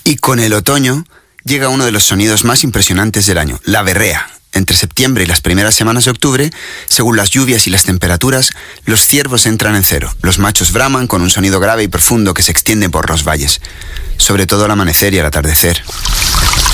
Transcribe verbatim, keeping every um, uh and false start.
Y con el otoño llega uno de los sonidos más impresionantes del año, la berrea. Entre septiembre y las primeras semanas de octubre, según las lluvias y las temperaturas, los ciervos entran en cero. Los machos braman con un sonido grave y profundo que se extiende por los valles, sobre todo al amanecer y al atardecer.